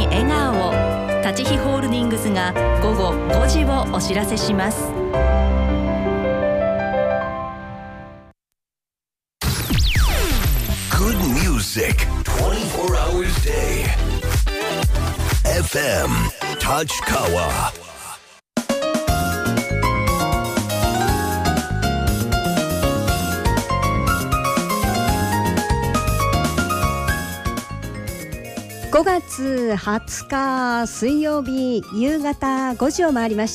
に笑顔を。立ち日ホールディングスが午後5時をお知らせします。 Good music 24 hours day. FM Tochikawa。 5月20日水曜日夕方5時を回りました。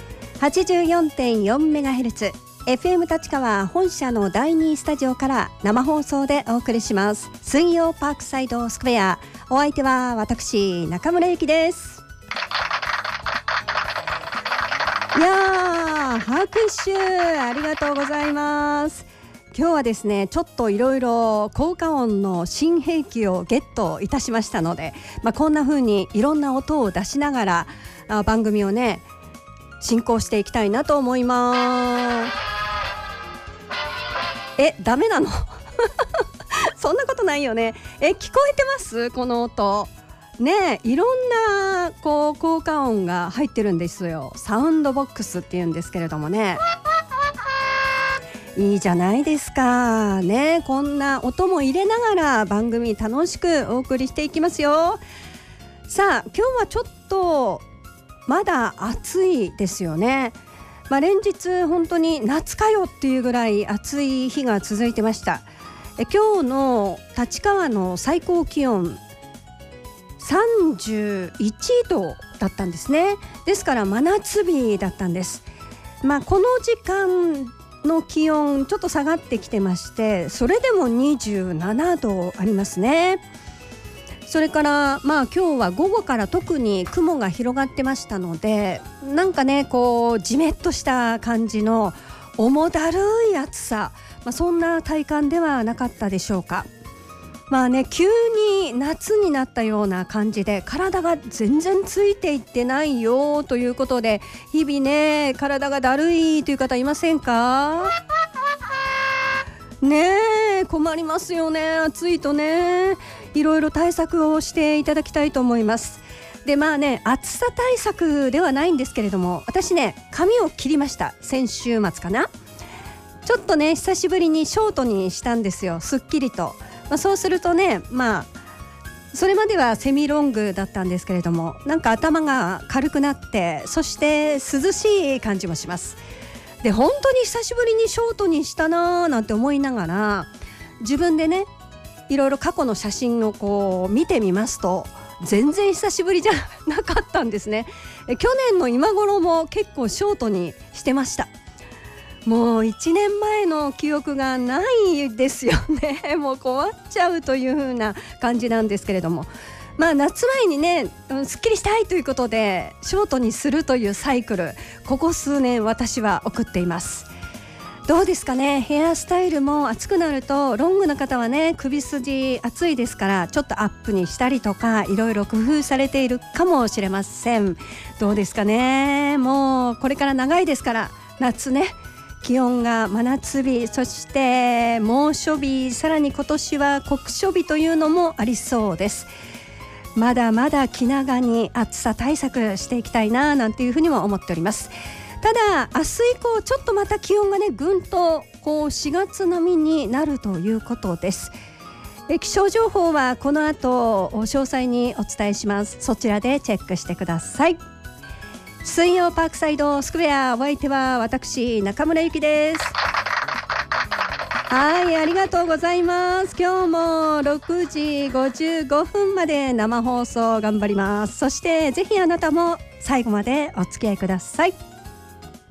84.4MHz FM 立川本社の第2スタジオから生放送でお送りします。水曜パークサイドスクエア、お相手は私中村ゆきです。いやー、拍手ありがとうございます。今日はですね、ちょっといろいろ効果音の新兵器をゲットいたしましたので、こんな風にいろんな音を出しながら番組をね進行していきたいなと思います。ダメなのそんなことないよね。聞こえてますこの音ね。いろんな効果音が入ってるんですよ。サウンドボックスっていうんですけれどもね、いいじゃないですかね。こんな音も入れながら番組楽しくお送りしていきますよ。さあ、今日はちょっとまだ暑いですよね。連日本当に夏かよっていうぐらい暑い日が続いてました。今日の立川の最高気温31度だったんですね。ですから真夏日だったんです。この時間の気温ちょっと下がってきてまして、それでも27度ありますね。それから今日は午後から特に雲が広がってましたので、なんかねジメッとした感じの重だるい暑さ、そんな体感ではなかったでしょうか。急に夏になったような感じで体が全然ついていってないよということで、日々ね体がだるいという方いませんかね。困りますよね。暑いとね、いろいろ対策をしていただきたいと思います。で暑さ対策ではないんですけれども、私ね髪を切りました。先週末かな。ちょっとね久しぶりにショートにしたんですよ。すっきりと。そうするとね、それまではセミロングだったんですけれども、なんか頭が軽くなって、そして涼しい感じもします。で、本当に久しぶりにショートにしたなーなんて思いながら、自分でねいろいろ過去の写真を見てみますと、全然久しぶりじゃなかったんですね。去年の今頃も結構ショートにしてました。もう1年前の記憶がないですよね。もう困っちゃうという風な感じなんですけれども、夏前にねすっきりしたいということでショートにするというサイクル、ここ数年私は送っています。どうですかね。ヘアスタイルも暑くなると、ロングの方はね首筋暑いですから、ちょっとアップにしたりとかいろいろ工夫されているかもしれません。どうですかね。もうこれから長いですから、夏ね気温が真夏日、そして猛暑日、さらに今年は酷暑日というのもありそうです。まだまだ気長に暑さ対策していきたいななんていうふうにも思っております。ただ明日以降ちょっとまた気温がねぐんと4月並みになるということです。気象情報はこの後詳細にお伝えします。そちらでチェックしてください。水曜パークサイドスクエア、お相手は私中村ゆきです。はい、ありがとうございます。今日も6時55分まで生放送頑張ります。そしてぜひあなたも最後までお付き合いください。